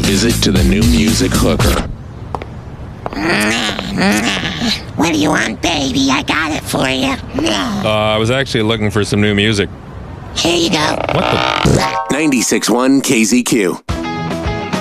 visit to the new music hooker. What do you want, baby? I got it for you. I was actually looking for some new music. Here you go. What the? 96.1 KZQ.